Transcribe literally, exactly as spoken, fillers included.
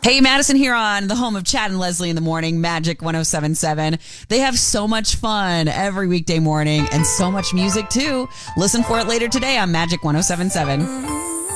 Hey, Madison here on the home of Chad and Leslie in the morning, Magic one oh seven point seven. They have so much fun every weekday morning and so much music too. Listen for it later today on Magic one oh seven point seven.